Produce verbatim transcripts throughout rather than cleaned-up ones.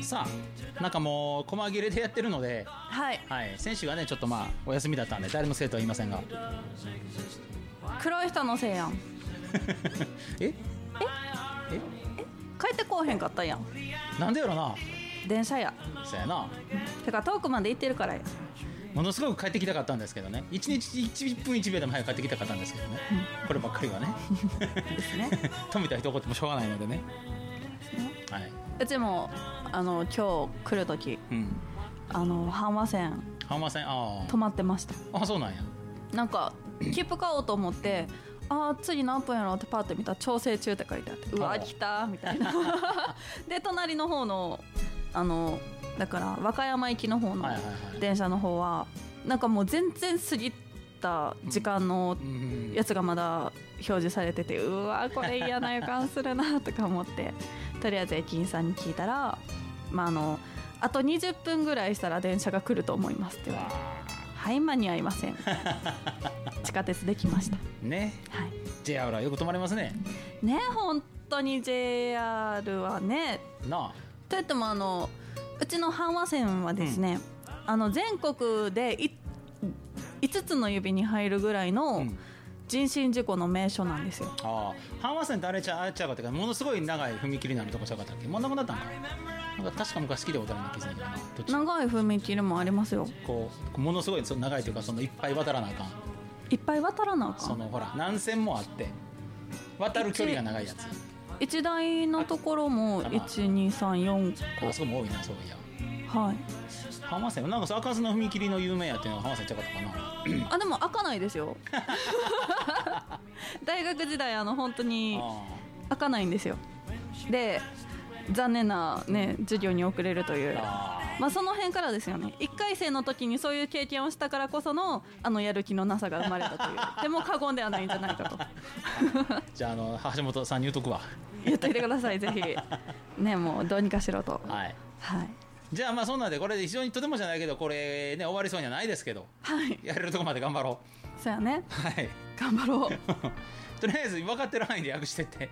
さあなんかもう細切れでやってるので、 はい、 はい、選手がねちょっとまあお休みだったんで誰のせいとは言いませんが黒い人のせいやんえええ帰ってこうへんかったやん。 なんでやろな。 電車や。 そうやな。 てか遠くまで行ってるからや。 ものすごく帰ってきたかったんですけどね、いちにちいっぷんいちびょうでも早く帰ってきたかったんですけどね、うん、こればっかりはねですね富田人怒ってもしょうがないのでね、はい、 うちもあの今日来る時、うん、あの阪和線阪和線あ止まってました。 あ、そうなんや。 なんか切符買おうと思ってあ次何分やろうってパッて見たら調整中って書いてあってうわ来たみたいなで隣の方のあのだから和歌山行きの方の電車の方はなんかもう全然過ぎた時間のやつがまだ表示されてて、うわこれ嫌な予感するなとか思ってとりあえず駅員さんに聞いたら、まあ、あのあとにじゅっぷんぐらいしたら電車が来ると思いますって言われて、はい間に合いません地下鉄できましたね、はい、ジェイアール はよく止まりますね。 ね本当に ジェイアール はねなあといってもあのうちの阪和線はですね、うん、あの全国でいいつつの指に入るぐらいの人身事故の名所なんですよ、うん、 ああ阪和線ってあれちゃうあれちゃうかってかものすごい長い踏切になるとこちゃうかったっけ。もうなくなったんかなんか確か昔聞いたことあるような気がするんだけどな。 長い踏切もありますよ。 こうものすごいその長いというかそのいっぱい渡らなあかんいっぱい渡らなあかんそのほら何線もあって渡る距離が長いやつ一台のところもいちにさんよんこあそこも多いな。そういやはい阪和線なんか開かずの踏切の有名やっていうのが阪和線ちゃうかったかなあでも開かないですよ大学時代あの本当に開かないんですよ。で残念な、ね、授業に遅れるというあ、まあ、その辺からですよね。いっかい生の時にそういう経験をしたからこそのあのやる気のなさが生まれたというでも過言ではないんじゃないかとじゃあ、 あの橋本さんに言うとくわ言っといてくださいぜひねもうどうにかしろと。はい、はい、じゃあまあそんなんでこれで非常にとてもじゃないけどこれね終わりそうにはないですけど、はい、やれるとこまで頑張ろう。そうやね、 はい、 頑張ろうとりあえず分かってる範囲で訳してって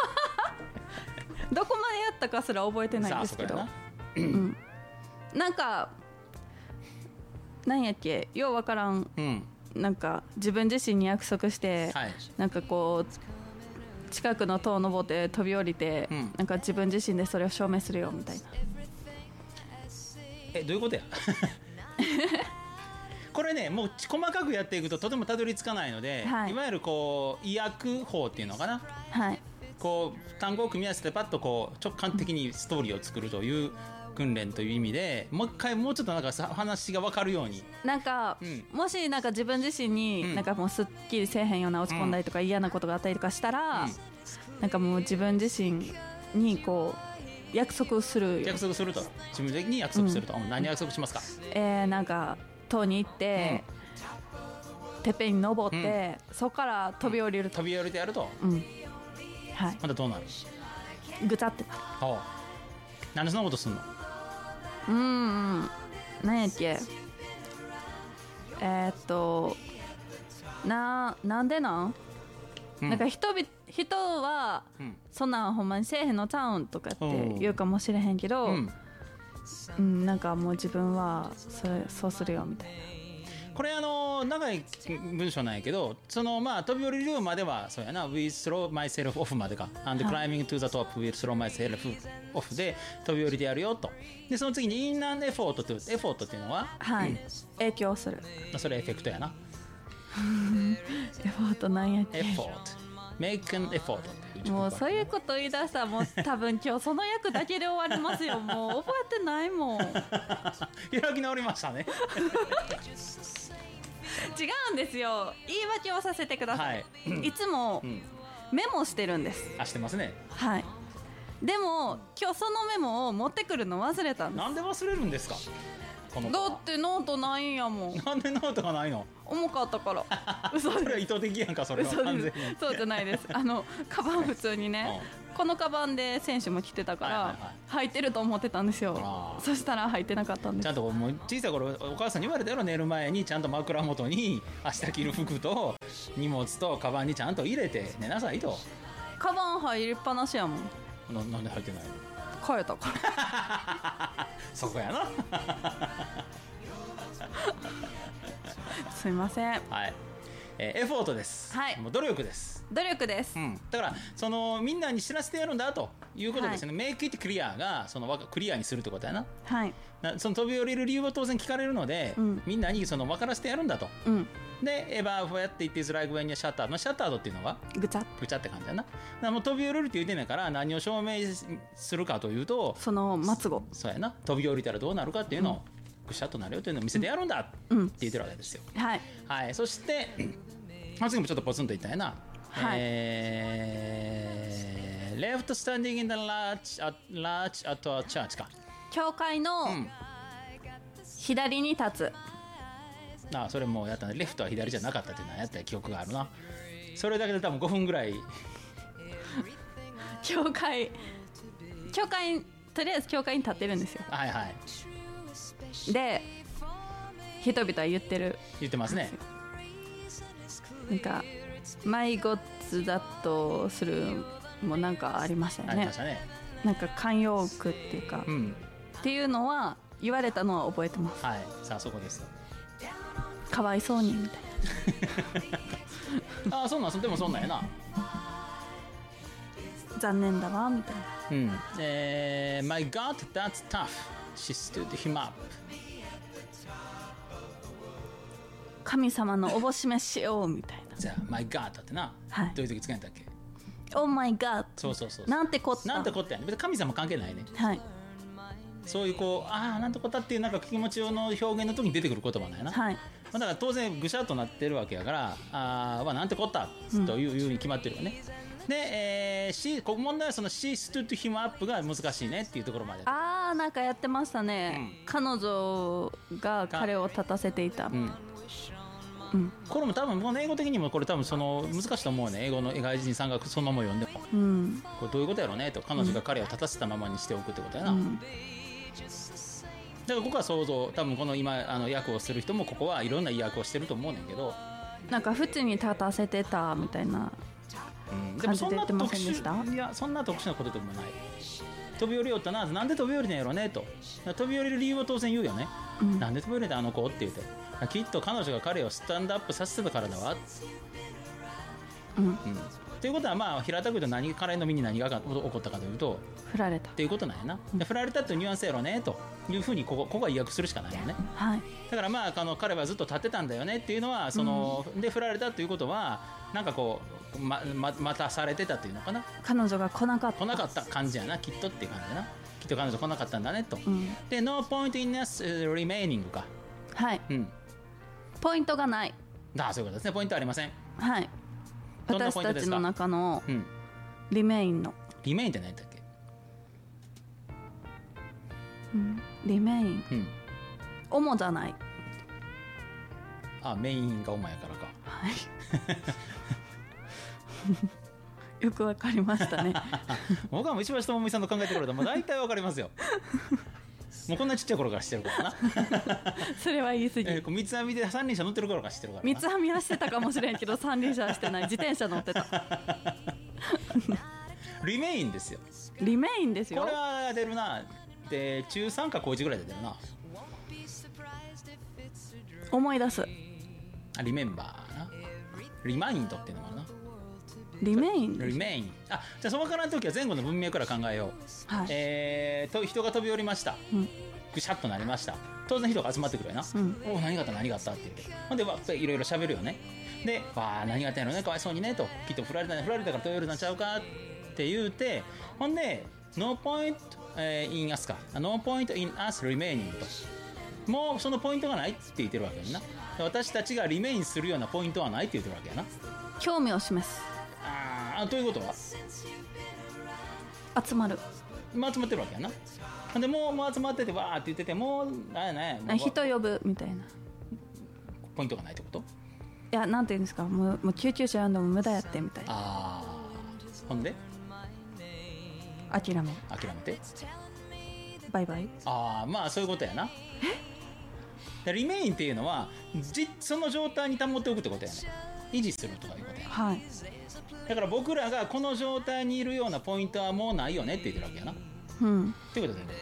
どこまでやったかすら覚えてないんですけどな、うん、なんかなんやっけようわからん、うん、なんか自分自身に約束して、はい、なんかこう近くの塔を登って飛び降りて、うん、なんか自分自身でそれを証明するよみたいな。 えどういうことやこれねもう細かくやっていくととてもたどり着かないので、はい、いわゆるこう意訳法っていうのかな、はい、こう単語を組み合わせてパッとこう直感的にストーリーを作るという訓練という意味でもう一回もうちょっとなんか話が分かるようになんか、 うん、もしなんか自分自身になんかもうすっきりせえへんような落ち込んだりとか嫌なことがあったりとかしたら、うん、なんかもう自分自身にこう約束する約束すると自分的に約束すると、うん、何約束しますか。 えー、なんか塔に行って、うん、てっぺんに登って、うん、そこから飛び降りると、 うん、飛び降りてやると、 うんはい、 またどうなる。 ぐちゃってなる。 なんでそんなことすんの。 うーん何やっけえー、っとななんでなん、うん、なんか人び人は、うん、そんなんほんまにせえへんのちゃうんとかって言うかもしれへんけど、うんうん、なんかもう自分はそれそうするよみたいな。 これあの長い文章なんやけどそのまあ飛び降りるまではそうやな We throw myself off までか And climbing to the top We throw myself off で飛び降りてやるよと。でその次に In an effort というエフォートっていうのは、 はいうん、影響する。 それエフェクトやなエフォートなんやっけ。 エフォート Make an effort ってもうそういうこと言い出したらもう多分今日その役だけで終わりますよ。もう覚えてないもん開き直りましたね違うんですよ。言い訳をさせてください、はい、いつもメモしてるんです、 うん、あしてますね。 はいでも今日そのメモを持ってくるの忘れたんです。 なんで忘れるんですか。このだってノートないんやもん。 なんでノートがないの。 重かったから嘘です。それは意図的やんか。それは完全にそうじゃないです。あのカバン普通にね、うん、このカバンで選手も着てたから、はいはいはい、履いてると思ってたんですよ。そしたら履いてなかったんです。 ちゃんともう小さい頃お母さんに言われたやろ。寝る前にちゃんと枕元に明日着る服と荷物とカバンにちゃんと入れて寝なさいと。 カバン入りっぱなしやもん。 な, なんで入ってないの。 変えたからそこやなすいません。 はい、えー、エフォートです、 はい、 もう努力です。 努力です、 うん、だからそのみんなに知らせてやるんだということですね、はい、メイクイットクリアがそのクリアにするってことやな、 はい、 その飛び降りる理由は当然聞かれるので、うん、みんなにその分からせてやるんだと、うん、でエバーフォーやっていってズライグウェンにシャッターのシャッタードっていうのはぐちゃぐちゃって感じだな。だからもう飛び降りるって言うてんねんから何を証明するかというとその末語そうやな飛び降りたらどうなるかっていうのを、うん、ぐしゃっとなるよというのを見せてやるんだって言ってるわけですよ、 うん、はい、 はい、そして次もちょっとポツンと言ったやな、はい、えー、Left standing in the large, large at a church か教会の左に立つ、 うん、ああそれもうやったね。レフトは左じゃなかったっていうのはやった記憶があるな。それだけで多分ごふんぐらい教会教会とりあえず教会に立ってるんですよ。 はいはい。 で人々は言ってる言ってますね。 なんかマイゴッツだとするもなんかありましたよね。 ありましたね。なんか慣用句っていうか、うん、っていうのは言われたのは覚えてます。 はい、さあそこですよ。 かわいそうにみたいなああそうなん、でもそんなんやな。 残念だわみたいな。 うん。えー、My God, that's tough. She stood him up. 神様のおぼしめしようみたいな。 じゃあ My God ってな、はい、どういう時使うんだっけ。 Oh my God。 そうそうそう。 なんてこった。 なんてこったやね。別に神様関係ないね。 はい。 そういうこうああなんてこったっていうなんか気持ちの表現の時に出てくる言葉なんやな。 はい。 だから当然ぐしゃっとなってるわけやからああ、まあ、なんてこったという、うん、いうに決まってるよね。で、えー、しここ問題はその She stood him up が難しいねっていうところまで。 ああなんかやってましたね、うん、彼女が彼を立たせていた、うんうん、これも多分この英語的にもこれ多分その難しいと思うね。英語の外人さんがそのまま読んでも、うん、これどういうことやろうねと彼女が彼を立たせたままにしておくってことやな、うん、だからここは想像多分この今あの訳をする人もここはいろんな訳をしてると思うねんけどなんか縁に立たせてたみたいな感じで言ってませんでした？ いやそんな特殊なことでもない。飛び降りよったななんで飛び降りたんやろねと飛び降りる理由は当然言うよね、うん、なんで飛び降りたあの子って言ってきっと彼女が彼をスタンドアップさせてたからだわ、うんうん、ということはまあ平たく言うと何彼の身に何が起こったかというと振られたっていうことなんやな、うん、で振られたっていうニュアンスやろねというふうにここここは意訳するしかないよね、 はい、 だからまああの彼はずっと立ってたんだよねっていうのはその、うん、で振られたということはなんかこう ま, ま, 待たされてたっていうのかな彼女が来なかった来なかった感じやなきっとっていう感じやなきっと彼女来なかったんだねと、うん、で No point in us remaining かはい、うんポイントがない。 ああそういうことですね。ポイントありません。 はい。私たちの中のリメインの、うん、 リメインって何だっけ、 うん、リメイン、うん、主じゃない。 あメインが主やからか。 はいよくわかりましたね。 僕は石橋智美さんの考えてくれたら大体わかりますよ。もうこんなちっちゃい頃から知ってるからな。 それは言い過ぎ、 えー、三つ編みで三輪車乗ってる頃から知ってるからな。 三つ編みはしてたかもしれんけど三輪車はしてない。自転車乗ってた。 リメインですよ。 リメインですよ。 これは出るな。で中さんか高いちぐらいで出るな。 思い出す。 あリメンバーな。リマインドっていうのもあるな。 リメインリメインあじゃあそのからの時は前後の文脈から考えよう、はいえー、と人が飛び降りました、うん、ぐしゃっとなりました。当然人が集まってくるよな、うん、お何があった何があったって言ってほんでわっいろいろ喋るよね。でわ何があったんやろねかわいそうにねときっと振られたね振られたから飛び降りたんちゃうかって言うてほんで No point、えー、in us か No point in us remaining ともうそのポイントがないって言ってるわけやな。私たちがリメインするようなポイントはないって言ってるわけやな。 興味を示す。 あということは集まる、 まあ、集まってるわけやな。でもう、もう集まっててわーって言っててもうなんやね人呼ぶみたいなポイントがないってこと。 いやなんていうんですかもう、もう救急車呼んでも無駄やってみたいな。 あほんで諦める諦めてバイバイ。 あまあそういうことやな。でリメインっていうのはじその状態に保っておくってことやね。維持するとかいうことやね。 はい。 だから僕らがこの状態にいるようなポイントはもうないよねって言ってるわけやな。 うん、 ということでね、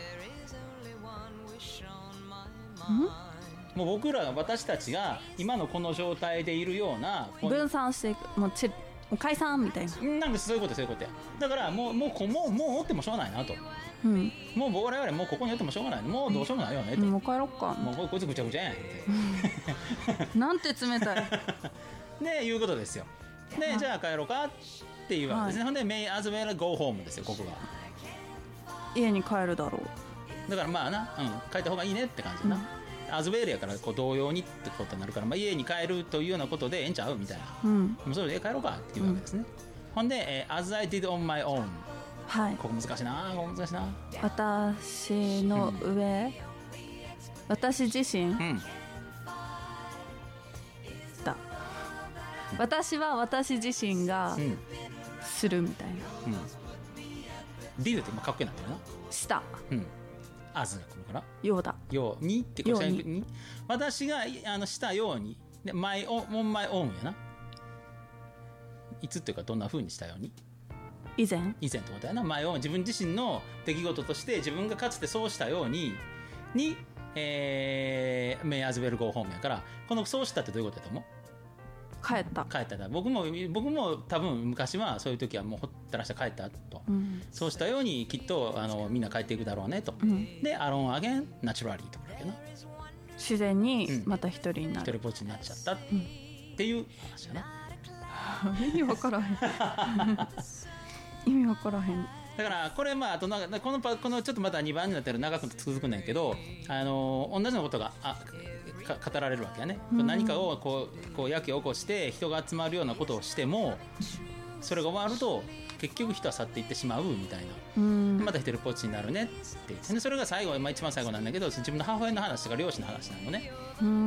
うん、 もう僕ら私たちが今のこの状態でいるような分散していく、もうちもう解散みたいな、 なんかそういうことそういうことや。だからもうもうこもうもうおってもしょうがないなと、うん、もう我々もうここにおってもしょうがない、もうどうしようもないよねと、 もう帰ろっか、 もうこいつぐちゃぐちゃやんってなんて冷たいでいうことですよ。でじゃあ帰ろうかっていうわけですね、はい、ほんで May as well go home ですよ。ここが家に帰るだろう。だからまあな、うん、帰った方がいいねって感じだな、うん、アズウェルやからこう同様にってことになるから、まあ、家に帰るというようなことでええんちゃうみたいな、うん、もうそれで帰ろうかっていうわけですね、うん、ほんで、えー、as I did on my own、はい、ここ難しいな、ここ難しいな。 私の上、うん、私自身、うんだ私は私自身がするみたいな、うんうん、 did って今かっこいいなってるな。 したうん、as が来るからようだようにってこうに私があのしたようにで my own my own やな。いつっていうかどんな風にしたように以前以前ってことやな。 my own 自分自身の出来事として自分がかつてそうしたようににえー、may as well go home やから、このそうしたってどういうことだと思う？ 帰った帰った僕も僕も多分昔はそういう時はもうほったらして帰ったと、うん、そうしたようにきっとあのみんな帰っていくだろうねと、うん、で alone again naturally とかだけどな、 自然にまた一人になる、 一人ぼっちになっちゃった、うん、っていう話だな意味わからへん意味わからへん。 だからこれまああとなんかこのこのちょっとまたにばんになってる長く続くんだけど、あの同じようなことがあ語られるわけやね、うん、何かをこうこうやけ起こして人が集まるようなことをしてもそれが終わると結局人は去っていってしまうみたいな、うん、また一人ぽっちになるねって言って、それが最後、まあ、一番最後なんだけど自分の母親の話とか両親の話なのね、うんうん、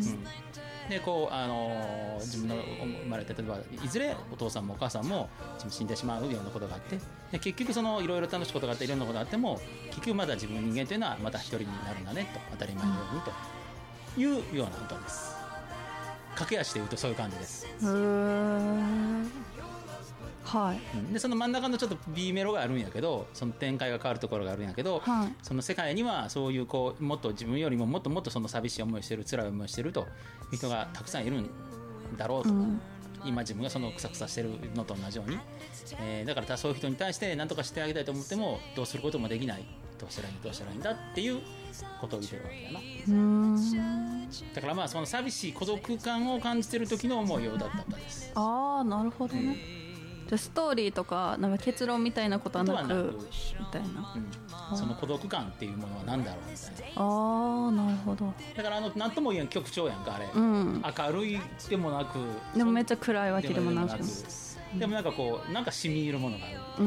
でこう、あのー、自分の生まれて例えばいずれお父さんもお母さんも死んでしまうようなことがあって、で結局そのいろいろ楽しいことがあっていろんなことがあっても結局まだ自分の人間というのはまた一人になるんだねと、当たり前のようにというような歌です。駆け足で言うとそういう感じです。へー、 はい、 でその真ん中のちょっと B メロがあるんやけど、その展開が変わるところがあるんやけど、はい、その世界にはそういうこうもっと自分よりももっともっとその寂しい思いをしてる辛い思いをしてるという人がたくさんいるんだろうと、うん、今自分がそのクサクサしてるのと同じように、えー、だからそういう人に対して何とかしてあげたいと思ってもどうすることもできない、どうしたらいいどうしたらいいんだっていうことを言ってるわけだな。うーん、だからまあその寂しい孤独感を感じてる時の思いを歌った歌です。 ああ、なるほどね、うん、じゃあストーリーとかなんか結論みたいなことはなくみたいな、 うん、その孤独感っていうものは何だろうみたいな。 ああ、なるほど。 だからあの何とも言えん曲調やんかあれ、うん、明るいでもなくでもめっちゃ暗いわけでもなく、 でもなんかこうなんか染み入るものがある、うん、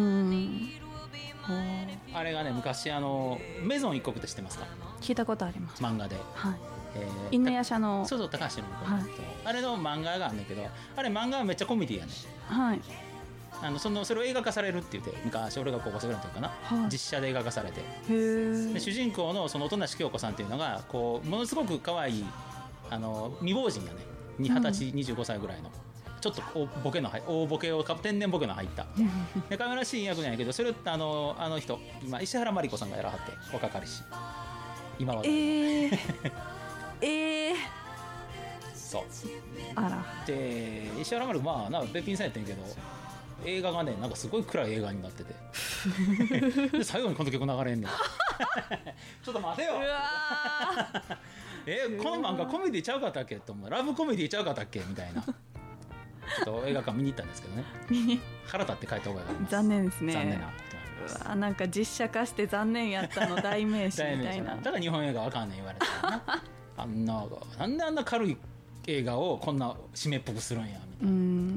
あれがね昔あのメゾン一国って知ってますか？ 聞いたことあります、 漫画で、はい、えー、犬夜叉のそうそう高橋の、はい、あれの漫画があるんだけど、あれ漫画はめっちゃコメディやね、はい、あのそのそれを映画化されるって言って昔俺が高校生ぐらいの時かな、はい、実写で映画化されて、へで主人公のその音無京子さんっていうのがこうものすごく可愛いあの未亡人がね二十歳にじゅうごさいぐらいの、ちょっと大ボケの大ボケを天然ボケの入ったで可愛らしい役なんやけど、それをあのあの人今石原まり子さんがやらはって若かりし今はえー、 えー、 そうあらで石原まり子まあなんかべっぴんさんやってんけど映画がねなんかすごい暗い映画になっててで最後にこの曲流れんねんちょっと待てようわえこの漫画コメディちゃうかったっけと思う、ラブコメディちゃうかったっけみたいなちょっと映画館見に行ったんですけどね腹立って帰った方がいいです。 残念ですね。 残念なうわなんか実写化して残念やったの代名詞みたいなだから日本映画わかんねん言われたらなあんななんであんな軽い映画をこんな締めっぽくするんやみたいな。うん、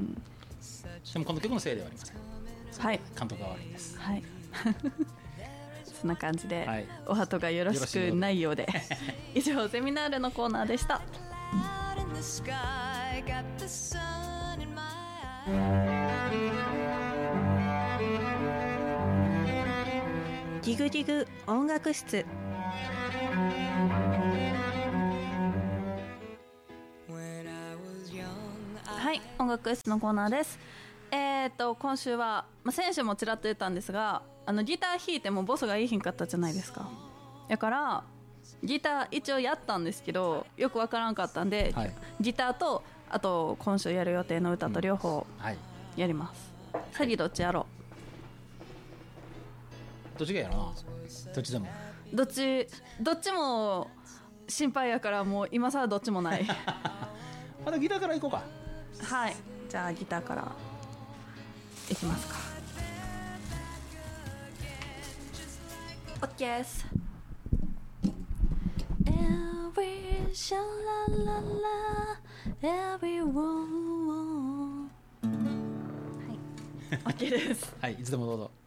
でもこの曲のせいではありません。はい、監督が悪いです。はいそんな感じで、はい、お鳩がよろしくないようで以上セミナールのコーナーでした。 ジグジグ音楽室。 はい、音楽室のコーナーです。えーと今週は、まあ、先週もちらっと言ったんですがあのギター弾いてもボスがいいひんかったじゃないですか。だからギター一応やったんですけどよくわからんかったんで、はい、ギターとあと今週やる予定の歌と両方やります、うんはい、次どっちやろう。どっちがやろうな。どっちでもどっちどっちも心配やからもう今さらどっちもないまたギターからいこうか。 はい、じゃあギターからいきますか。 OK です。 Every sha-la-la-la everyone はい OK ですはい、いつでもどうぞ。